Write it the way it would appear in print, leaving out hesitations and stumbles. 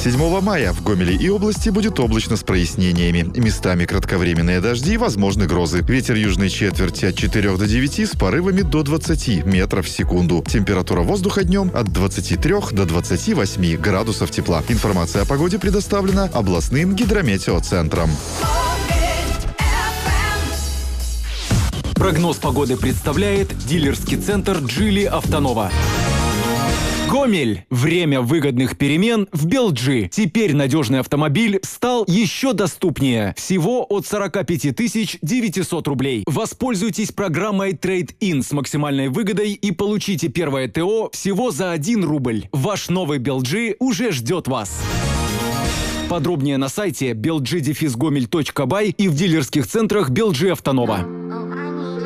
7 мая в Гомеле и области будет облачно с прояснениями. Местами кратковременные дожди и возможны грозы. Ветер южной четверти от 4 до 9 с порывами до 20 метров в секунду. Температура воздуха днем от 23 до 28 градусов тепла. Информация о погоде предоставлена областным гидрометеоцентром. Прогноз погоды представляет дилерский центр «Джили Автонова». Гомель. Время выгодных перемен в Белджи. Теперь надежный автомобиль стал еще доступнее. Всего от 45 900 рублей. Воспользуйтесь программой Trade-in с максимальной выгодой и получите первое ТО всего за 1 рубль. Ваш новый Белджи уже ждет вас. Подробнее на сайте belgi-gomel.by и в дилерских центрах Белджи Автонова.